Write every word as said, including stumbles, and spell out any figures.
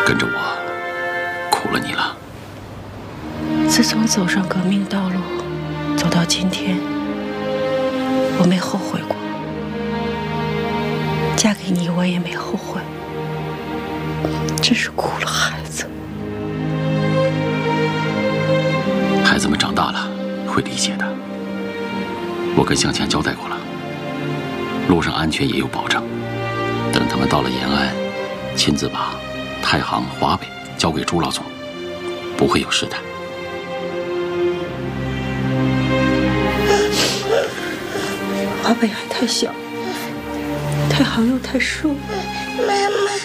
跟着我，苦了你了。 自从走上革命道路，走到今天，我没后悔过。嫁给你，我也没后悔，只是苦了孩子。 孩子们长大了，会理解的。我跟向前交代过了，路上安全也有保证。等他们到了延安，亲自把太行、华北交给朱老总，不会有事的。 华北还太小，太行又太瘦。 妈妈。